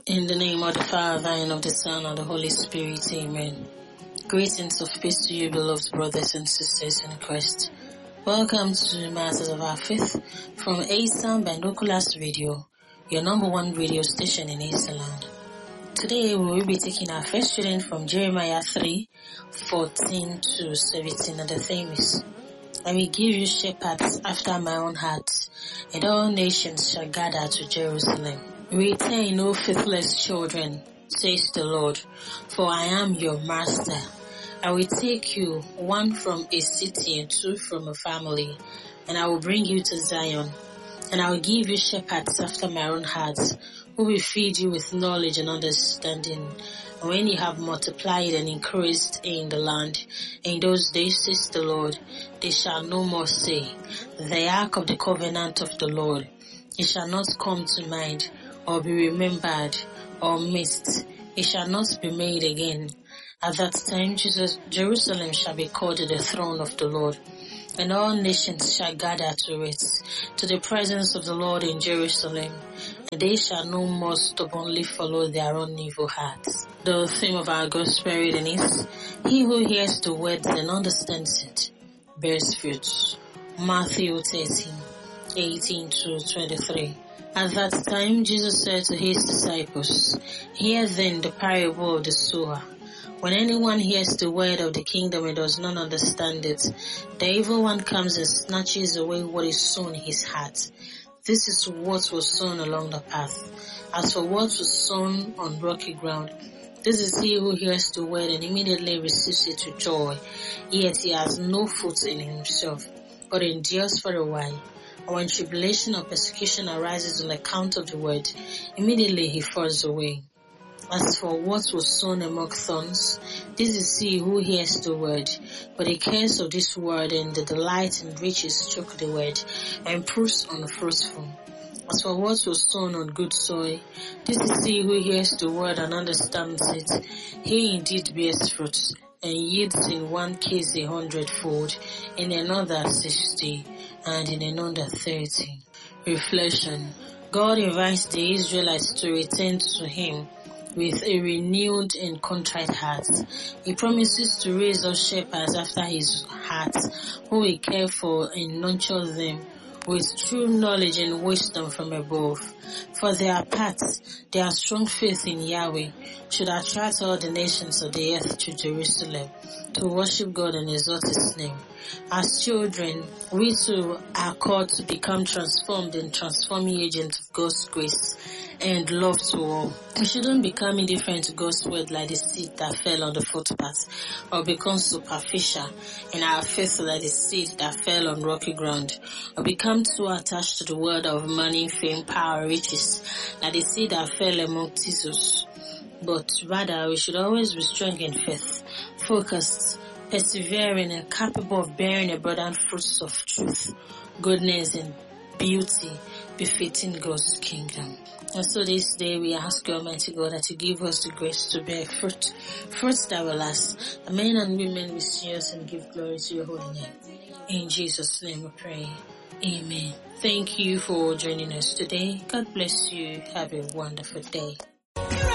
In the name of the Father, and of the Son, and of the Holy Spirit, amen. Greetings of peace to you, beloved brothers and sisters in Christ. Welcome to Matters of Our Faith from Asam Binoculars Radio, your number one radio station in Eastland. Today we will be taking our first reading from Jeremiah 3:14 to 17, and the theme is, I will give you shepherds after my own heart, and all nations shall gather to Jerusalem. Return, O faithless children, says the Lord, for I am your master. I will take you, one from a city and two from a family, and I will bring you to Zion. And I will give you shepherds after my own heart, who will feed you with knowledge and understanding. And when you have multiplied and increased in the land, in those days, says the Lord, they shall no more say, the ark of the covenant of the Lord. It shall not come to mind, or be remembered, or missed. It shall not be made again. At that time, Jerusalem shall be called the throne of the Lord, and all nations shall gather to it, to the presence of the Lord in Jerusalem, and they shall no more stubbornly follow their own evil hearts. The theme of our gospel reading is, he who hears the words and understands it bears fruit. Matthew 13:18 to 23. At that time, Jesus said to his disciples, hear then the parable of the sower. When anyone hears the word of the kingdom and does not understand it, the evil one comes and snatches away what is sown in his heart. This is what was sown along the path. As for what was sown on rocky ground, this is he who hears the word and immediately receives it with joy, yet he has no fruit in himself, but endures for a while. And when tribulation or persecution arises on account of the word, immediately he falls away. As for what was sown among thorns, this is he who hears the word, but the cares of this world and the delight and riches choke the word, and proves unfruitful. As for what was sown on good soil, this is he who hears the word and understands it. He indeed bears fruit, and yields in one case 100-fold, in another 60, and in another 30. Reflection. God invites the Israelites to return to him with a renewed and contrite heart. He promises to raise up shepherds after his heart, who will care for and nurture them with true knowledge and wisdom from above. For their part, their strong faith in Yahweh should attract all the nations of the earth to Jerusalem to worship God and exalt his name. As children, we too are called to become transformed and transforming agents of God's grace and love to all. We shouldn't become indifferent to God's word like the seed that fell on the footpath, or become superficial in our faith like the seed that fell on rocky ground, or become too attached to the word of money, fame, power, riches like the seed that fell among thistles. But rather, we should always be strong in faith, focused, persevering, and capable of bearing abundant fruits of truth, goodness, and beauty befitting God's kingdom. And so this day we ask Almighty God that to give us the grace to bear fruits that will last. Men and women will see us and give glory to your holy name. In Jesus' name we pray. Amen. Thank you for joining us today. God bless you. Have a wonderful day.